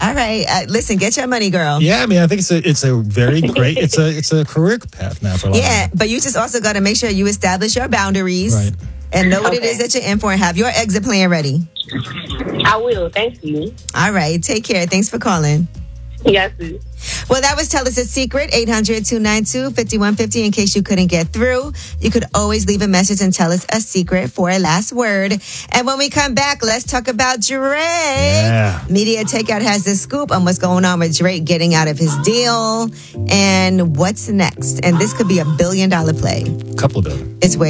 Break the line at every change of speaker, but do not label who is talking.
All right. Listen, get your money, girl.
Yeah, I mean, I think it's a very great, it's a career path now for a lot of
Yeah,
people.
but you just also got to make sure you establish your boundaries
Right.
and know what it
Okay.
is that you're in for and have your exit plan ready.
I will. Thank you.
All right. Take care. Thanks for calling.
Yes.
Well, that was Tell Us a Secret, 800-292-5150. In case you couldn't get through, you could always leave a message and tell us a secret for a last word. And when we come back, let's talk about Drake.
Yeah.
Media Takeout has the scoop on what's going on with Drake getting out of his deal and what's next. And this could be $1 billion play.
Couple of them.
It's way